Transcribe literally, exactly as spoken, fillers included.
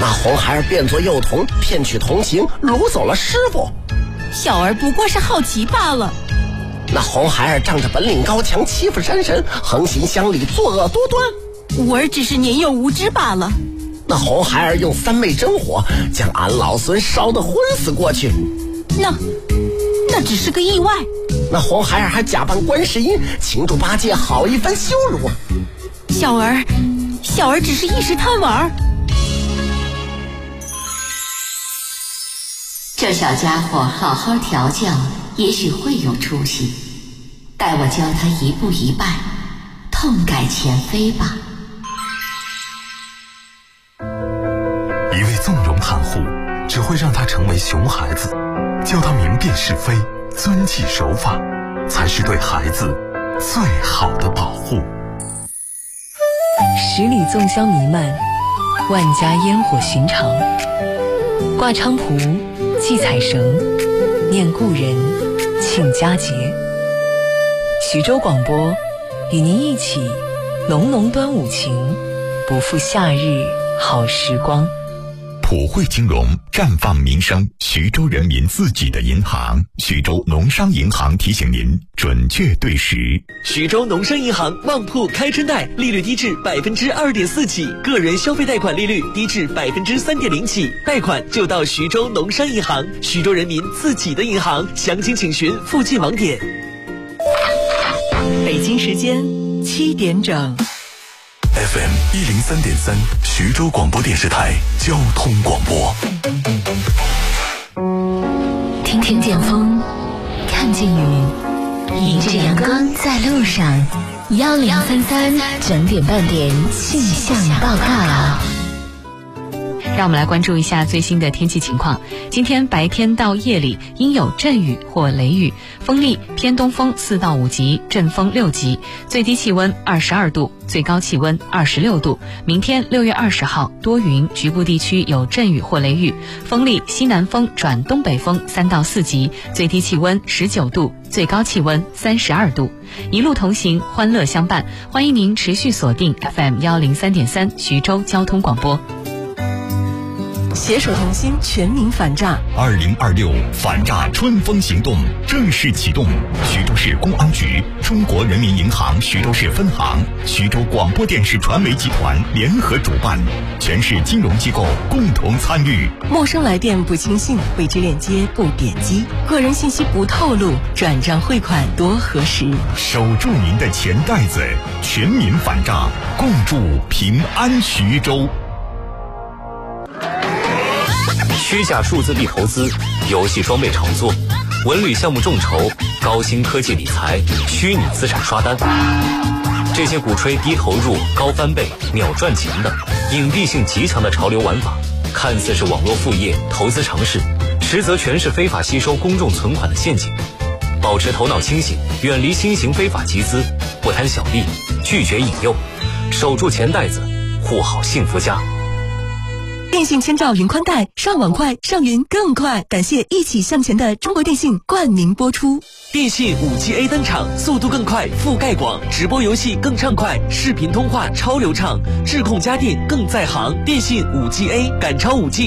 那红孩儿变作幼童，骗取同情，掳走了师傅。 小儿不过是好奇罢了。 那红孩儿仗着本领高强，欺负山神，横行乡里，作恶多端。 吾儿只是年幼无知罢了。 那红孩儿用三昧真火将俺老孙烧得昏死过去。 那那只是个意外。 那红孩儿还假扮观世音，擒住八戒，好一番羞辱。 小儿小儿只是一时贪玩。 这小家伙好好调教，也许会有出息。待我教他一步一拜，痛改前非吧。 一味纵容袒护，只会让他成为熊孩子。教他明辨是非，遵纪守法，才是对孩子最好的保护。 十里粽香弥漫，万家烟火寻常。挂菖蒲，系彩绳，念故人，庆佳节。徐州广播与您一起浓浓端午情，不负夏日好时光。 普惠金融绽放民生，徐州人民自己的银行。徐州农商银行提醒您准确对时。 徐州农商银行旺铺开春贷，利率低至百分之二点四起，个人消费贷款利率低至百分之三点零起，贷款就到徐州农商银行，徐州人民自己的银行。详情请询附近网点。 北京时间七点整。 F M 一零三点三，徐州广播电视台交通广播。 听听见风，看见雨，迎着阳光在路上。幺零三三整点半点气象报告。 让我们来关注一下最新的天气情况。今天白天到夜里应有阵雨或雷雨，风力偏东风四到五级，阵风六级，最低气温二十二度，最高气温二十六度。明天六月二十号多云，局部地区有阵雨或雷雨，风力西南风转东北风三到四级，最低气温十九度，最高气温三十二度。一路同行，欢乐相伴，欢迎您持续锁定 F M 一零三点三徐州交通广播。 携手同心，全民反诈。 二零二六反诈春风行动正式启动。徐州市公安局、中国人民银行徐州市分行、徐州广播电视传媒集团联合主办，全市金融机构共同参与。 陌生来电不轻信，未知链接不点击，个人信息不透露，转账汇款多核实。 守住您的钱袋子，全民反诈，共筑平安徐州。 虚假数字币投资、游戏装备炒作、文旅项目众筹、高新科技理财、虚拟资产刷单，这些鼓吹低投入、高翻倍、秒赚钱的隐蔽性极强的潮流玩法，看似是网络副业、投资尝试，实则全是非法吸收公众存款的陷阱。保持头脑清醒，远离新型非法集资，不贪小利，拒绝引诱，守住钱袋子，护好幸福家。 电信千兆云宽带，上网快，上云更快。感谢一起向前的中国电信冠名播出。 电信 五 G A 登场，速度更快，覆盖广，直播游戏更畅快，视频通话超流畅，智控家电更在行。电信 五 G A 赶超 五 G。